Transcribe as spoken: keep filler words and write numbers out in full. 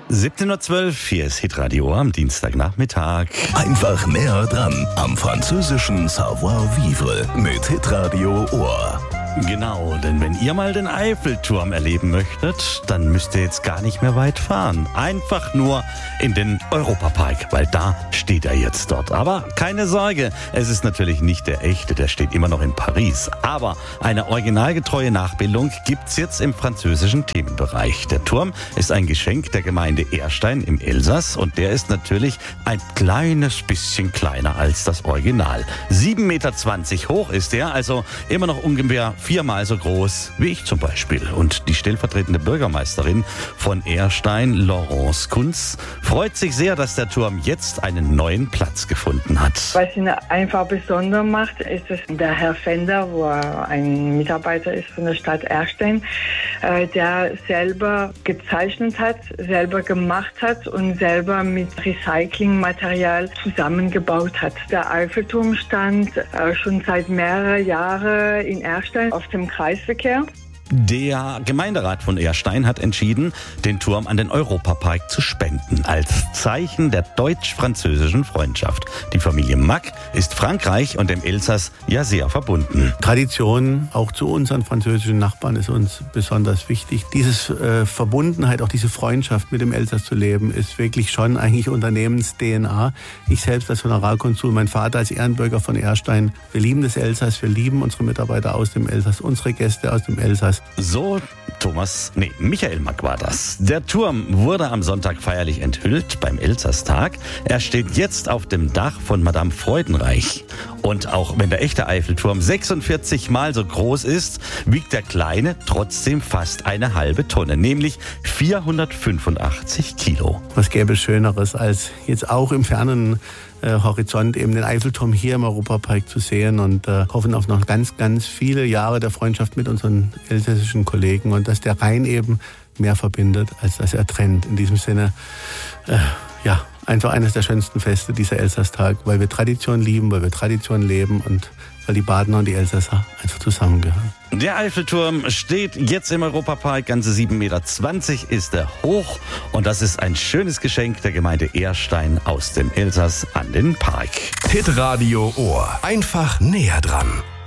siebzehn Uhr zwölf, hier ist Hitradio am Dienstagnachmittag. Einfach näher dran am französischen Savoir-vivre mit Hitradio Ohr. Genau, denn wenn ihr mal den Eiffelturm erleben möchtet, dann müsst ihr jetzt gar nicht mehr weit fahren. Einfach nur in den Europapark, weil da steht er jetzt dort. Aber keine Sorge, es ist natürlich nicht der echte, der steht immer noch in Paris. Aber eine originalgetreue Nachbildung gibt's jetzt im französischen Themenbereich. Der Turm ist ein Geschenk der Gemeinde Erstein im Elsass und der ist natürlich ein kleines bisschen kleiner als das Original. sieben Meter zwanzig hoch ist er, also immer noch ungefähr viermal so groß wie ich zum Beispiel. Und die stellvertretende Bürgermeisterin von Erstein, Laurence Kunz, freut sich sehr, dass der Turm jetzt einen neuen Platz gefunden hat. Was ihn einfach besonders macht, ist es der Herr Fender, wo er ein Mitarbeiter ist von der Stadt Erstein, der selber gezeichnet hat, selber gemacht hat und selber mit Recyclingmaterial zusammengebaut hat. Der Eiffelturm stand schon seit mehreren Jahren in Erstein auf dem Kreisverkehr. Der Gemeinderat von Erstein hat entschieden, den Turm an den Europapark zu spenden, als Zeichen der deutsch-französischen Freundschaft. Die Familie Mack ist Frankreich und dem Elsass ja sehr verbunden. Tradition auch zu unseren französischen Nachbarn ist uns besonders wichtig. Diese äh, Verbundenheit, auch diese Freundschaft mit dem Elsass zu leben, ist wirklich schon eigentlich Unternehmens-D N A. Ich selbst als Honorarkonsul, mein Vater als Ehrenbürger von Erstein. Wir lieben das Elsass, wir lieben unsere Mitarbeiter aus dem Elsass, unsere Gäste aus dem Elsass. So, Thomas, nee, Michael Mack war das. Der Turm wurde am Sonntag feierlich enthüllt beim Elsass-Tag. Er steht jetzt auf dem Dach von Madame Freudenreich. Und auch wenn der echte Eiffelturm sechsundvierzig Mal so groß ist, wiegt der kleine trotzdem fast eine halbe Tonne, nämlich vierhundertfünfundachtzig Kilo. Was gäbe es Schöneres, als jetzt auch im fernen äh, Horizont eben den Eiffelturm hier im Europapark zu sehen und äh, hoffen auf noch ganz, ganz viele Jahre der Freundschaft mit unseren elsässischen Kollegen und dass der Rhein eben mehr verbindet, als dass er trennt. In diesem Sinne, äh, ja, einfach eines der schönsten Feste, dieser Elsass-Tag, weil wir Tradition lieben, weil wir Tradition leben und weil die Badener und die Elsasser einfach zusammengehören. Der Eiffelturm steht jetzt im Europapark, ganze sieben Meter zwanzig ist er hoch und das ist ein schönes Geschenk der Gemeinde Erstein aus dem Elsass an den Park. Hitradio Ohr. Einfach näher dran.